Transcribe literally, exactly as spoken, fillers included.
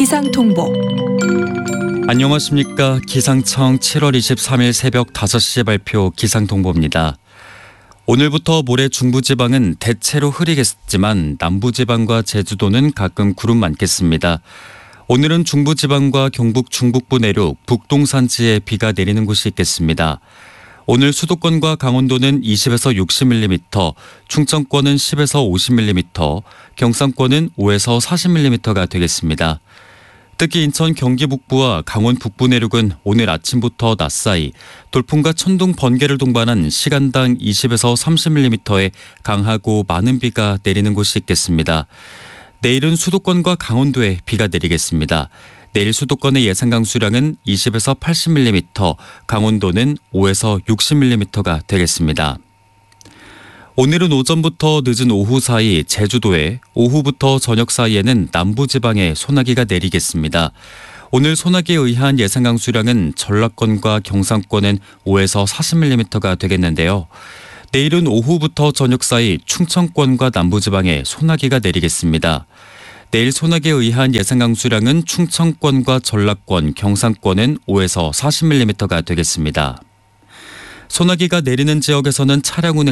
기상통보. 안녕하십니까. 기상청 칠월 이십삼일 새벽 다섯 시에 발표 기상통보입니다. 오늘부터 모레 중부지방은 대체로 흐리겠지만 남부지방과 제주도는 가끔 구름 많겠습니다. 오늘은 중부지방과 경북 중북부 내륙, 북동산지에 비가 내리는 곳이 있겠습니다. 오늘 수도권과 강원도는 이십에서 육십 밀리미터, 충청권은 십에서 오십 밀리미터, 경상권은 오에서 사십 밀리미터가 되겠습니다. 특히 인천 경기 북부와 강원 북부 내륙은 오늘 아침부터 낮 사이 돌풍과 천둥 번개를 동반한 시간당 이십에서 삼십 밀리미터의 강하고 많은 비가 내리는 곳이 있겠습니다. 내일은 수도권과 강원도에 비가 내리겠습니다. 내일 수도권의 예상 강수량은 이십에서 팔십 밀리미터, 강원도는 오에서 육십 밀리미터가 되겠습니다. 오늘은 오전부터 늦은 오후 사이 제주도에, 오후부터 저녁 사이에는 남부지방에 소나기가 내리겠습니다. 오늘 소나기에 의한 예상 강수량은 전라권과 경상권은 오에서 사십 밀리미터가 되겠는데요. 내일은 오후부터 저녁 사이 충청권과 남부지방에 소나기가 내리겠습니다. 내일 소나기에 의한 예상 강수량은 충청권과 전라권, 경상권은 오에서 사십 밀리미터가 되겠습니다. 소나기가 내리는 지역에서는 차량 운행